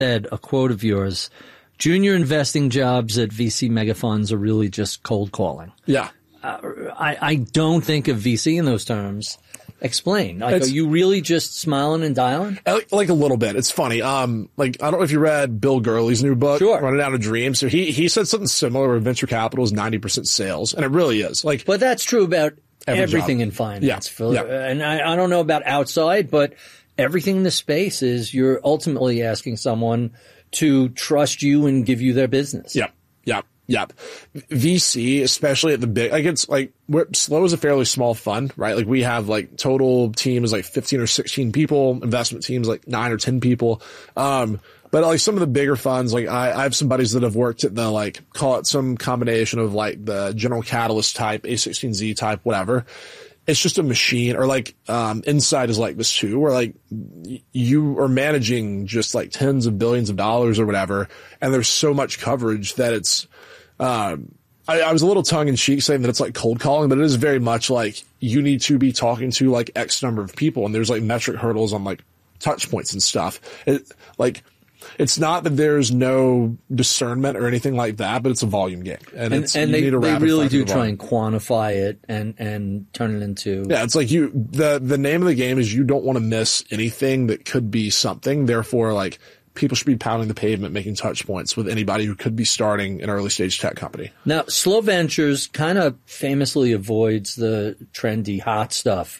said, a quote of yours, junior investing jobs at VC mega funds are really just cold calling. Yeah. I don't think of VC in those terms. Explain. Like, are you really just smiling and dialing? Like a little bit. It's funny. Like, I don't know if you read Bill Gurley's new book, Sure. Running Out of Dreams. So he said something similar where venture capital is 90% sales. And it really is. Like, but that's true about everything job. in finance. Yeah. And I don't know about outside, but everything in the space is you're ultimately asking someone to trust you and give you their business. Yep. VC, especially at the big, like it's like, Slow is a fairly small fund, right? Like we have like total team is like 15 or 16 people, investment teams like 9 or 10 people. But like some of the bigger funds, like I have some buddies that have worked at the, like, call it some combination of like the General Catalyst type, A16Z type, whatever. It's just a machine, or like, Insight is like this too, where like you are managing just like tens of billions of dollars or whatever. And there's so much coverage that it's, I was a little tongue in cheek saying that it's like cold calling, but it is very much like you need to be talking to like X number of people, and there's like metric hurdles on like touch points and stuff. It's not that there's no discernment or anything like that, but it's a volume game. And they really do try and quantify it and turn it into. Yeah. It's like the name of the game is you don't want to miss anything that could be something. Therefore, like, people should be pounding the pavement, making touch points with anybody who could be starting an early stage tech company. Now, Slow Ventures kind of famously avoids the trendy hot stuff.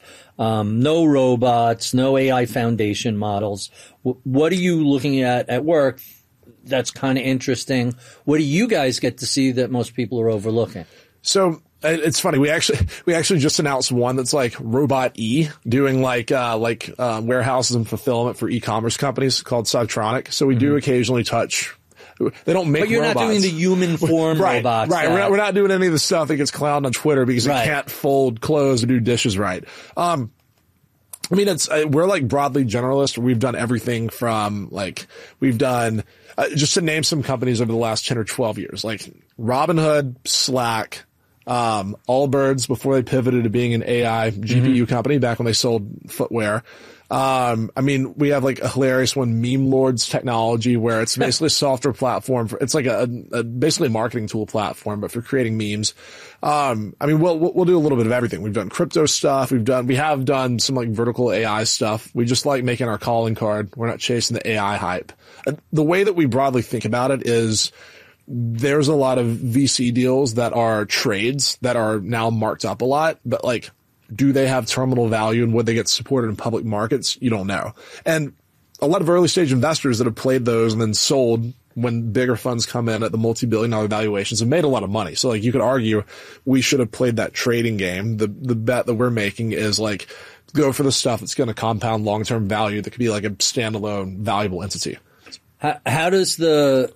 No robots, no AI foundation models. What are you looking at work that's kind of interesting? What do you guys get to see that most people are overlooking? So it's funny. We actually just announced one that's like Robot E, doing like warehouses and fulfillment for e-commerce companies, called Cytronic. So we do occasionally touch. They don't make robots. But you're not doing the human form robots. Right. We're not doing any of the stuff that gets clowned on Twitter because it can't fold clothes or do dishes right. I mean, we're like broadly generalist. We've done everything from like, we've done, just to name some companies over the last 10 or 12 years, like Robinhood, Slack, Allbirds before they pivoted to being an AI GPU company back when they sold footwear. I mean, we have like a hilarious one, Meme Lords Technology, where it's basically a software platform it's like basically a marketing tool platform, but for creating memes. I mean, we'll do a little bit of everything. We've done crypto stuff. We have done some like vertical AI stuff. We just like making our calling card. We're not chasing the AI hype. The way that we broadly think about it is, there's a lot of VC deals that are trades that are now marked up a lot, but like, do they have terminal value and would they get supported in public markets? You don't know. And a lot of early stage investors that have played those and then sold when bigger funds come in at the multi-billion-dollar valuations have made a lot of money. So like, you could argue we should have played that trading game. The bet that we're making is like, go for the stuff that's going to compound long-term value that could be like a standalone valuable entity. How does the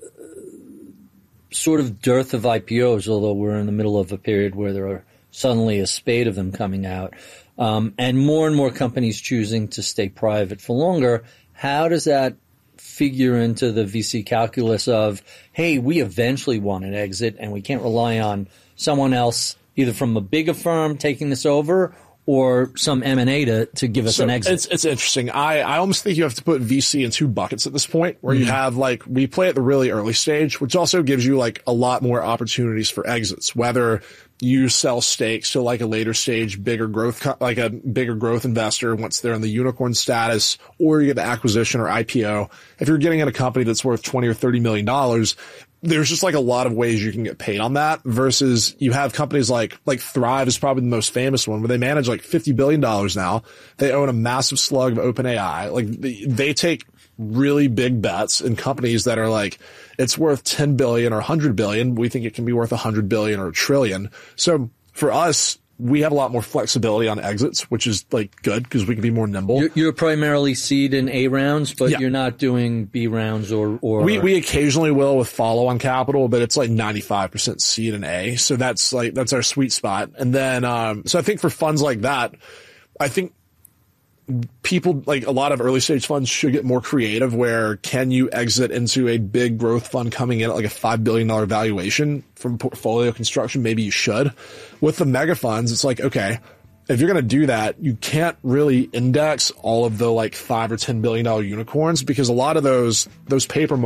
sort of dearth of IPOs, although we're in the middle of a period where there are suddenly a spate of them coming out, and more companies choosing to stay private for longer, how does that figure into the VC calculus of, hey, we eventually want an exit and we can't rely on someone else, either from a bigger firm taking this over or some M&A to give us an exit? It's interesting. I almost think you have to put VC in two buckets at this point, where you have like, we play at the really early stage, which also gives you like a lot more opportunities for exits, whether you sell stakes to like a later stage, bigger growth, like a bigger growth investor once they're in the unicorn status, or you get the acquisition or IPO. If you're getting in a company that's worth $20 or $30 million, there's just like a lot of ways you can get paid on that, versus you have companies like Thrive is probably the most famous one, where they manage like $50 billion now. They own a massive slug of OpenAI. Like they take really big bets in companies that are like, it's worth 10 billion or 100 billion. We think it can be worth 100 billion or a trillion. So for us, we have a lot more flexibility on exits, which is like good because we can be more nimble. You're primarily seed and A rounds, but you're not doing B rounds or we occasionally will with follow-on capital, but it's like 95% seed and A. So that's our sweet spot. And then, so I think for funds like that, I think people, like a lot of early stage funds, should get more creative, where can you exit into a big growth fund coming in at like a $5 billion valuation from portfolio construction? Maybe you should. With the mega funds, it's like, okay, if you're going to do that, you can't really index all of the like $5 or $10 billion unicorns, because a lot of those paper